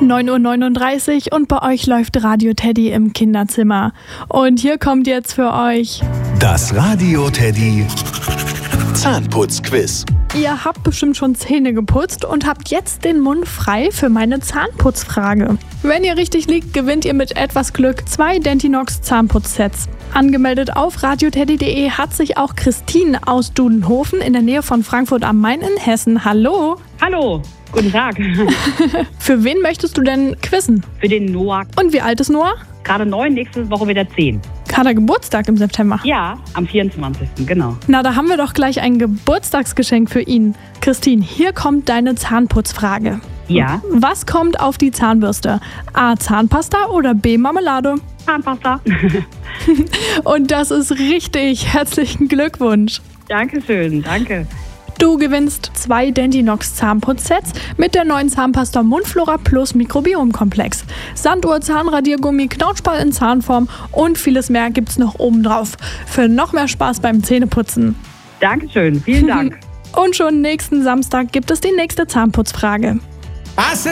9:39 Uhr und bei euch läuft Radio Teddy im Kinderzimmer. Und hier kommt jetzt für euch das Radio Teddy Zahnputzquiz. Ihr habt bestimmt schon Zähne geputzt und habt jetzt den Mund frei für meine Zahnputzfrage. Wenn ihr richtig liegt, gewinnt ihr mit etwas Glück 2 Dentinox Zahnputzsets. Angemeldet auf radioteddy.de hat sich auch Christine aus Dudenhofen in der Nähe von Frankfurt am Main in Hessen. Hallo! Hallo, guten Tag. Für wen möchtest du denn quizzen? Für den Noah. Und wie alt ist Noah? Gerade 9, nächste Woche wieder 10. Hat er Geburtstag im September? Ja, am 24. genau. Na, da haben wir doch gleich ein Geburtstagsgeschenk für ihn. Christine, hier kommt deine Zahnputzfrage. Ja. Was kommt auf die Zahnbürste? A. Zahnpasta oder B. Marmelade? Zahnpasta. Und das ist richtig. Herzlichen Glückwunsch. Dankeschön, danke. Du gewinnst 2 Dentinox Zahnputzsets mit der neuen Zahnpasta Mundflora Plus Mikrobiomkomplex. Sanduhr, Zahnradiergummi, Knautschball in Zahnform und vieles mehr gibt's noch oben drauf. Für noch mehr Spaß beim Zähneputzen. Dankeschön, vielen Dank. Und schon nächsten Samstag gibt es die nächste Zahnputzfrage.